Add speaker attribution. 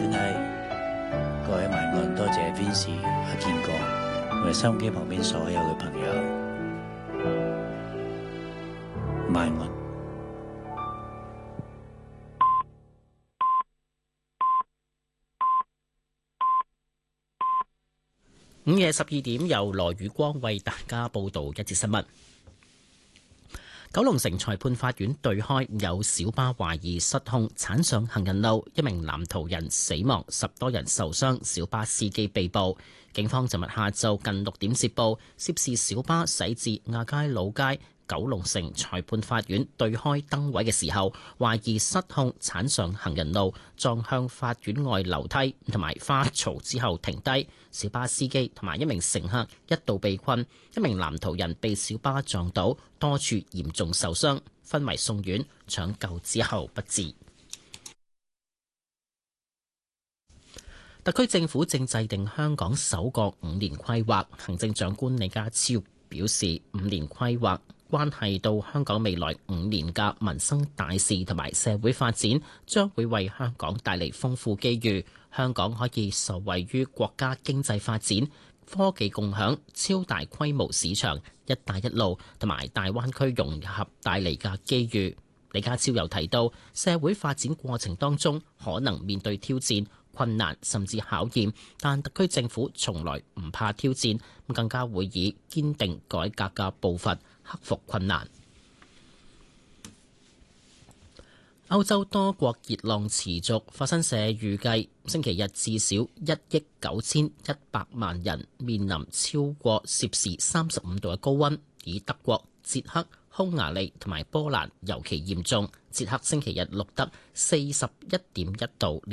Speaker 1: 權係各位晚安，多謝 Vincy 阿健哥，我哋收音機旁邊所有嘅朋友晚安。
Speaker 2: 午夜12點，由羅宇光為大家報道一節新聞。九龍城裁判法院對開有小巴懷疑失控鏟上行人路，一名男途人死亡，10多人受傷，小巴司機被捕。警方尋日下晝近6點接報，涉事小巴駛至亞皆老街九龍城裁判法院對開燈位嘅時候，懷疑失控鏟上行人路，撞向法院外樓梯同埋花槽之後停低。小巴司機同埋一名乘客一度被困，一名男途人被小巴撞倒，多處嚴重受傷，昏迷送院，搶救之後不治。特區政府正制定香港首個5年規劃，行政長官李家超表示，5年規劃關係到香港未來5年嘅民生大事同埋社會發展，將會為香港帶嚟豐富機遇。香港可以受惠於國家經濟發展、科技共享、超大規模市場、一帶一路同埋大灣區融合帶嚟嘅機遇。李家超又提到，社會發展過程當中可能面對挑戰、困難甚至考驗，但特區政府從來唔怕挑戰，更加會以堅定改革嘅步伐克服困難。歐洲多國熱浪持續，法新社預計星期日至少1億9100萬人面臨超過攝氏35度嘅高溫，以德國、捷克、匈牙利同埋波蘭尤其嚴重。捷克星期日錄得41.1度。